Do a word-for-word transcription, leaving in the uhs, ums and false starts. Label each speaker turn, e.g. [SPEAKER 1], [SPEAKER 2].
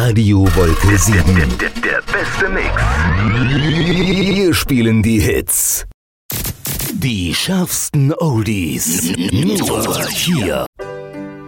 [SPEAKER 1] Radio Wolke sieben.
[SPEAKER 2] Der, der, der beste Mix.
[SPEAKER 1] Wir spielen die Hits. Die schärfsten Oldies. Nur hier